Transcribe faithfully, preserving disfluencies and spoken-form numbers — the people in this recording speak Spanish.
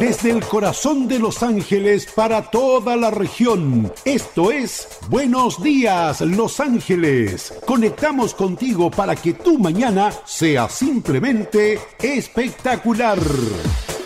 desde el corazón de Los Ángeles para toda la región. Esto es Buenos Días, Los Ángeles. Conectamos contigo para que tu mañana sea simplemente espectacular.